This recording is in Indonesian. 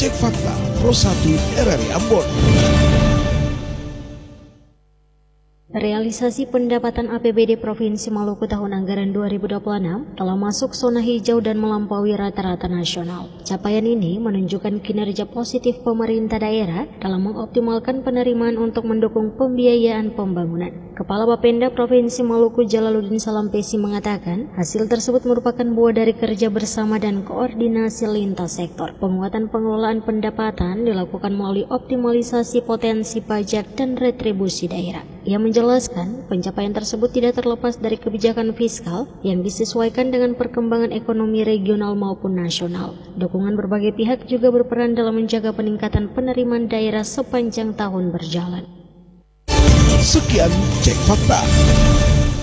Cek Fakta Pro 1 RRI Ambon. Realisasi pendapatan APBD Provinsi Maluku tahun anggaran 2026 telah masuk zona hijau dan melampaui rata-rata nasional. Capaian ini menunjukkan kinerja positif pemerintah daerah dalam mengoptimalkan penerimaan untuk mendukung pembiayaan pembangunan. Kepala Bapenda Provinsi Maluku Jalaluddin Salampesi mengatakan, hasil tersebut merupakan buah dari kerja bersama dan koordinasi lintas sektor. Penguatan pengelolaan pendapatan dilakukan melalui optimalisasi potensi pajak dan retribusi daerah. Ia menjelaskan, pencapaian tersebut tidak terlepas dari kebijakan fiskal yang disesuaikan dengan perkembangan ekonomi regional maupun nasional. Dukungan berbagai pihak juga berperan dalam menjaga peningkatan penerimaan daerah sepanjang tahun berjalan. Sekian Cek Fakta.